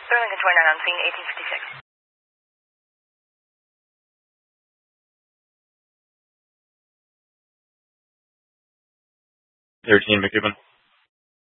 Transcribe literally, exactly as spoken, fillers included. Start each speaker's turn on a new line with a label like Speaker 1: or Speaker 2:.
Speaker 1: Burlington twenty-nine on scene, eighteen fifty-six.
Speaker 2: thirteen, McKibben.